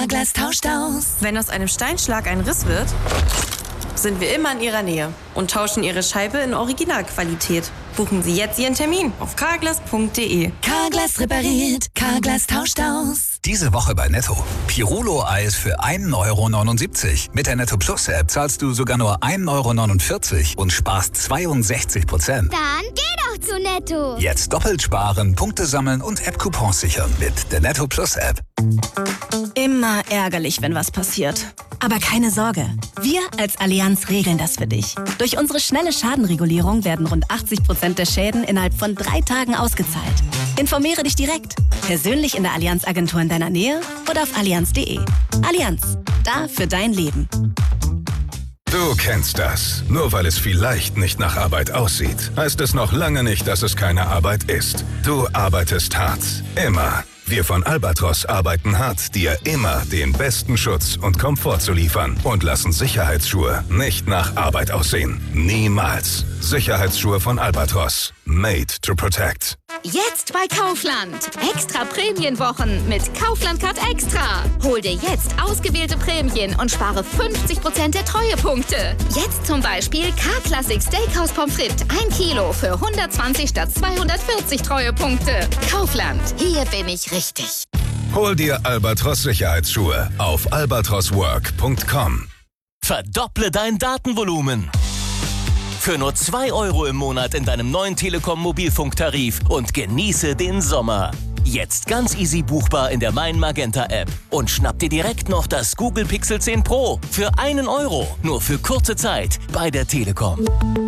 Carglass tauscht aus. Wenn aus einem Steinschlag ein Riss wird, sind wir immer in Ihrer Nähe und tauschen Ihre Scheibe in Originalqualität. Buchen Sie jetzt Ihren Termin auf carglass.de. Carglass repariert, Carglass tauscht aus. Diese Woche bei Netto. Pirulo-Eis für 1,79 €. Mit der Netto Plus App zahlst du sogar nur 1,49 € und sparst 62%. Dann geh doch zu Netto. Jetzt doppelt sparen, Punkte sammeln und App-Coupons sichern mit der Netto Plus App. Immer ärgerlich, wenn was passiert. Aber keine Sorge, wir als Allianz regeln das für dich. Durch unsere schnelle Schadenregulierung werden rund 80% der Schäden innerhalb von 3 Tagen ausgezahlt. Informiere dich direkt, persönlich in der Allianz-Agentur in deiner Nähe oder auf allianz.de. Allianz, da für dein Leben. Du kennst das. Nur weil es vielleicht nicht nach Arbeit aussieht, heißt es noch lange nicht, dass es keine Arbeit ist. Du arbeitest hart. Immer. Wir von Albatros arbeiten hart, dir immer den besten Schutz und Komfort zu liefern und lassen Sicherheitsschuhe nicht nach Arbeit aussehen. Niemals. Sicherheitsschuhe von Albatros. Made to protect. Jetzt bei Kaufland. Extra Prämienwochen mit Kaufland Card Extra. Hol dir jetzt ausgewählte Prämien und spare 50% der Treuepunkte. Jetzt zum Beispiel K-Classic Steakhouse Pommes frites 1 Kilo für 120 statt 240 Treuepunkte. Kaufland. Hier bin ich richtig. Hol dir Albatros Sicherheitsschuhe auf albatroswork.com. Verdopple dein Datenvolumen. Für nur 2 € im Monat in deinem neuen Telekom-Mobilfunktarif und genieße den Sommer. Jetzt ganz easy buchbar in der Mein Magenta App. Und schnapp dir direkt noch das Google Pixel 10 Pro für 1 €. Nur für kurze Zeit bei der Telekom.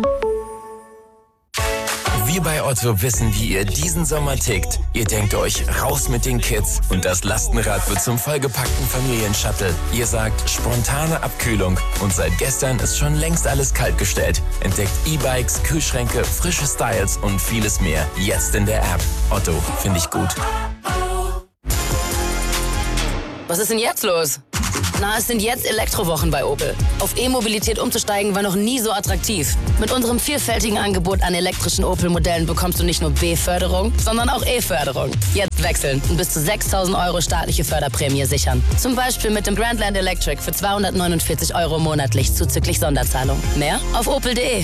Wir bei Otto wissen, wie ihr diesen Sommer tickt. Ihr denkt euch, raus mit den Kids und das Lastenrad wird zum vollgepackten Familienshuttle. Ihr sagt, spontane Abkühlung und seit gestern ist schon längst alles kaltgestellt. Entdeckt E-Bikes, Kühlschränke, frische Styles und vieles mehr. Jetzt in der App. Otto, finde ich gut. Was ist denn jetzt los? Na, es sind jetzt Elektrowochen bei Opel. Auf E-Mobilität umzusteigen war noch nie so attraktiv. Mit unserem vielfältigen Angebot an elektrischen Opel-Modellen bekommst du nicht nur B-Förderung, sondern auch E-Förderung. Jetzt wechseln und bis zu 6.000 € staatliche Förderprämie sichern. Zum Beispiel mit dem Grandland Electric für 249 € monatlich zuzüglich Sonderzahlung. Mehr auf opel.de.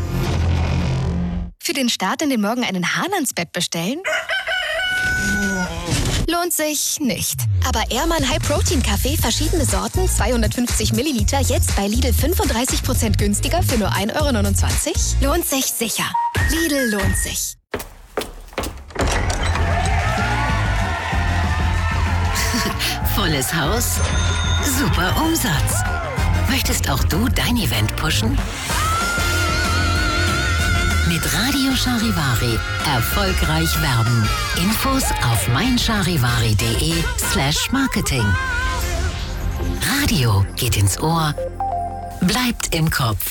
Für den Start in den Morgen einen Hahn ans Bett bestellen? Lohnt sich nicht. Aber Ehrmann High Protein Kaffee, verschiedene Sorten, 250 Milliliter, jetzt bei Lidl 35% günstiger für nur 1,29 €? Lohnt sich sicher. Lidl lohnt sich. Volles Haus, super Umsatz. Möchtest auch du dein Event pushen? Mit Radio Charivari erfolgreich werben. Infos auf meincharivari.de/marketing. Radio geht ins Ohr, bleibt im Kopf.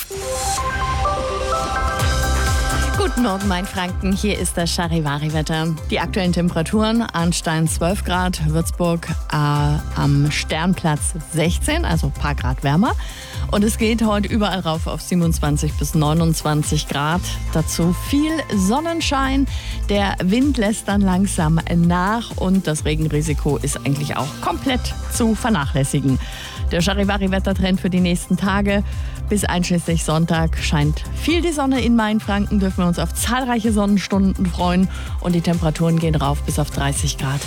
Guten Morgen, Mainfranken. Hier ist das Charivari-Wetter. Die aktuellen Temperaturen: Arnstein 12 Grad, Würzburg am Sternplatz 16, also ein paar Grad wärmer. Und es geht heute überall rauf auf 27 bis 29 Grad. Dazu viel Sonnenschein. Der Wind lässt dann langsam nach und das Regenrisiko ist eigentlich auch komplett zu vernachlässigen. Der Charivari-Wettertrend für die nächsten Tage bis einschließlich Sonntag scheint viel die Sonne in Mainfranken. Dürfen wir uns auf zahlreiche Sonnenstunden freuen und die Temperaturen gehen rauf bis auf 30 Grad.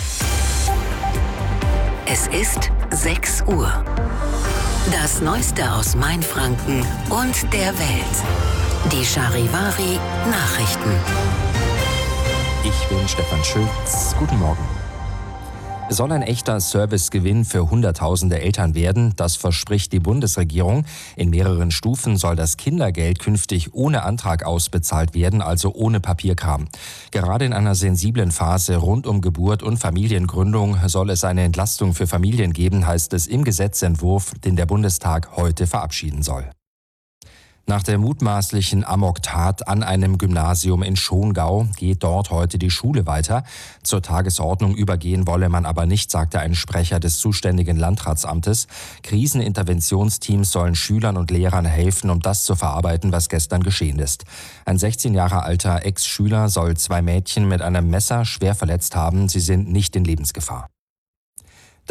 Es ist 6 Uhr. Das Neueste aus Mainfranken und der Welt. Die Charivari Nachrichten. Ich bin Stefan Schulz. Guten Morgen. Soll ein echter Servicegewinn für Hunderttausende Eltern werden, das verspricht die Bundesregierung. In mehreren Stufen soll das Kindergeld künftig ohne Antrag ausbezahlt werden, also ohne Papierkram. Gerade in einer sensiblen Phase rund um Geburt und Familiengründung soll es eine Entlastung für Familien geben, heißt es im Gesetzentwurf, den der Bundestag heute verabschieden soll. Nach der mutmaßlichen Amoktat an einem Gymnasium in Schongau geht dort heute die Schule weiter. Zur Tagesordnung übergehen wolle man aber nicht, sagte ein Sprecher des zuständigen Landratsamtes. Kriseninterventionsteams sollen Schülern und Lehrern helfen, um das zu verarbeiten, was gestern geschehen ist. Ein 16 Jahre alter Ex-Schüler soll 2 Mädchen mit einem Messer schwer verletzt haben. Sie sind nicht in Lebensgefahr.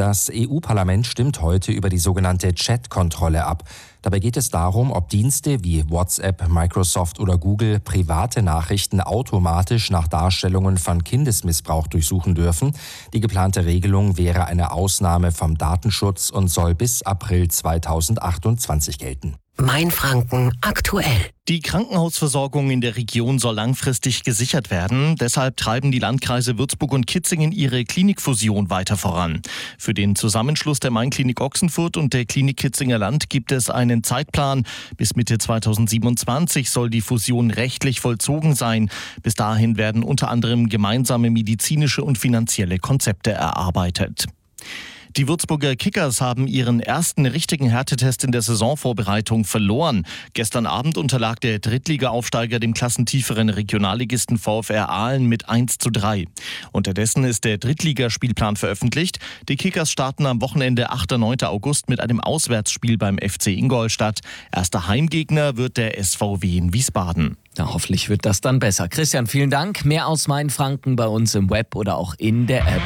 Das EU-Parlament stimmt heute über die sogenannte Chat-Kontrolle ab. Dabei geht es darum, ob Dienste wie WhatsApp, Microsoft oder Google private Nachrichten automatisch nach Darstellungen von Kindesmissbrauch durchsuchen dürfen. Die geplante Regelung wäre eine Ausnahme vom Datenschutz und soll bis April 2028 gelten. Mainfranken aktuell. Die Krankenhausversorgung in der Region soll langfristig gesichert werden. Deshalb treiben die Landkreise Würzburg und Kitzingen ihre Klinikfusion weiter voran. Für den Zusammenschluss der Mainklinik Ochsenfurt und der Klinik Kitzinger Land gibt es einen Zeitplan. Bis Mitte 2027 soll die Fusion rechtlich vollzogen sein. Bis dahin werden unter anderem gemeinsame medizinische und finanzielle Konzepte erarbeitet. Die Würzburger Kickers haben ihren ersten richtigen Härtetest in der Saisonvorbereitung verloren. Gestern Abend unterlag der Drittliga-Aufsteiger dem klassentieferen Regionalligisten VfR Aalen mit 1:3. Unterdessen ist der Drittligaspielplan veröffentlicht. Die Kickers starten am Wochenende 8. und 9. August mit einem Auswärtsspiel beim FC Ingolstadt. Erster Heimgegner wird der SVW in Wiesbaden. Na, hoffentlich wird das dann besser. Christian, vielen Dank. Mehr aus Mainfranken bei uns im Web oder auch in der App.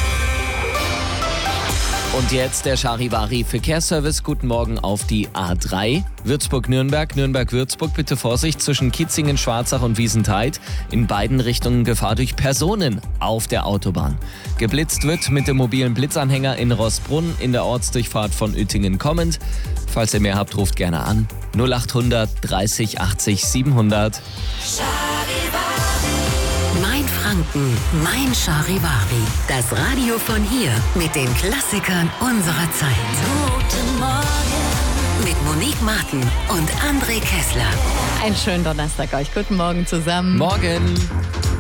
Und jetzt der Charivari Verkehrsservice. Guten Morgen auf die A3. Würzburg-Nürnberg, Nürnberg-Würzburg. Bitte Vorsicht zwischen Kitzingen, Schwarzach und Wiesentheid. In beiden Richtungen Gefahr durch Personen auf der Autobahn. Geblitzt wird mit dem mobilen Blitzanhänger in Roßbrunn in der Ortsdurchfahrt von Uettingen kommend. Falls ihr mehr habt, ruft gerne an. 0800 30 80 700. Mainfranken, mein Charivari. Das Radio von hier mit den Klassikern unserer Zeit. Guten Morgen. Mit Monique Martin und André Kessler. Einen schönen Donnerstag euch. Guten Morgen zusammen. Morgen.